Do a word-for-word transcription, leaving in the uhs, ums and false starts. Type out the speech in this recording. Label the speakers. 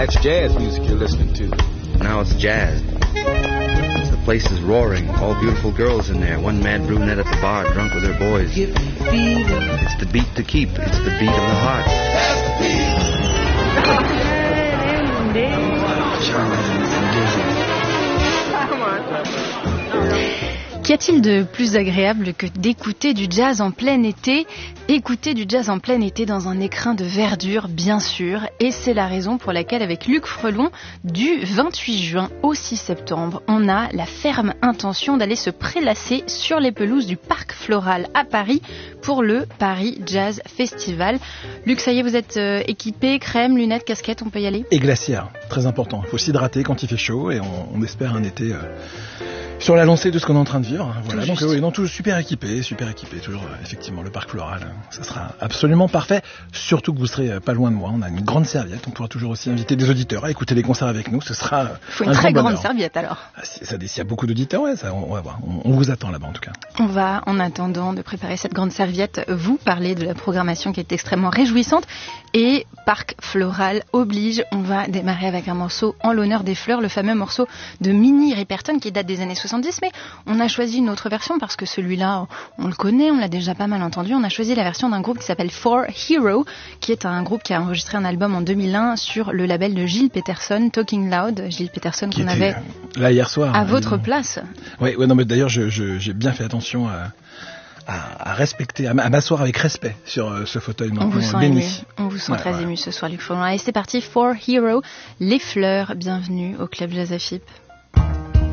Speaker 1: That's jazz music you're listening to.
Speaker 2: Now it's jazz. The place is roaring. All beautiful girls in there. One mad brunette at the bar, drunk with her boys. It's the beat to keep. It's the beat of the heart. That's the beat.
Speaker 3: Qu'y a-t-il de plus agréable que d'écouter du jazz en plein été ? Écouter du jazz en plein été dans un écrin de verdure, bien sûr. Et c'est la raison pour laquelle, avec Luc Frelon, du vingt-huit juin au six septembre, on a la ferme intention d'aller se prélasser sur les pelouses du Parc Floral à Paris pour le Paris Jazz Festival. Luc, ça y est, vous êtes euh, équipé, crème, lunettes, casquette, on peut y aller ?
Speaker 4: Et glacière, très important. Il faut s'hydrater quand il fait chaud et on, on espère un été... Euh... sur la lancée de ce qu'on est en train de vivre. Voilà, donc oui, non, tout super équipé, super équipé, toujours euh, effectivement le parc floral, euh, ça sera absolument parfait, surtout que vous serez euh, pas loin de moi, on a une grande serviette, on pourra toujours aussi inviter des auditeurs à écouter les concerts avec nous, ce sera euh,
Speaker 3: faut une
Speaker 4: un
Speaker 3: très
Speaker 4: grand
Speaker 3: grande
Speaker 4: bonheur.
Speaker 3: Serviette alors.
Speaker 4: Ah, si, ça, s'il y a beaucoup d'auditeurs, ouais, ça, on, on va voir, on, on vous attend là-bas en tout cas.
Speaker 3: On va, en attendant de préparer cette grande serviette, vous parler de la programmation qui est extrêmement réjouissante et parc floral oblige, on va démarrer avec un morceau en l'honneur des fleurs, le fameux morceau de Minnie Riperton qui date des années soixante-dix, mais on a choisi une autre version parce que celui-là, on le connaît, on l'a déjà pas mal entendu. On a choisi la version d'un groupe qui s'appelle For Hero, qui est un groupe qui a enregistré un album en deux mille un sur le label de Gilles Peterson, Talking Loud. Gilles Peterson qu'on avait
Speaker 4: là hier soir
Speaker 3: à votre place.
Speaker 4: Oui, ouais, non, mais d'ailleurs, je, je, j'ai bien fait attention à, à, à respecter, à m'asseoir avec respect sur euh, ce fauteuil maintenant.
Speaker 3: On vous sent
Speaker 4: béni.
Speaker 3: ému. On vous sent
Speaker 4: ouais,
Speaker 3: très
Speaker 4: ouais.
Speaker 3: ému ce soir, Luc Frelon. Allez, c'est parti. For Hero, les fleurs. Bienvenue au Club Jazz F I P.